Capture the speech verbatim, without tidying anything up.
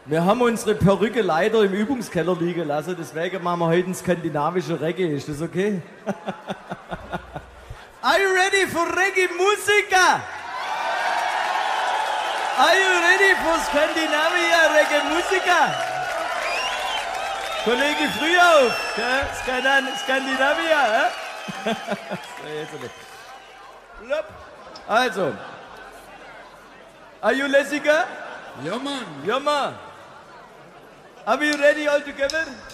Wir haben unsere Perücke leider im Übungskeller liegen lassen, deswegen machen wir heute ein skandinavische Reggae. Ist das okay? Are you ready for Reggae Musica? Are you ready for Scandinavia Reggae Musica? Kollege Frühauf, gell? Skandinavia, hä? Also, are you Lessiger? Ja, Mann. Ja, Mann. Are we ready all together?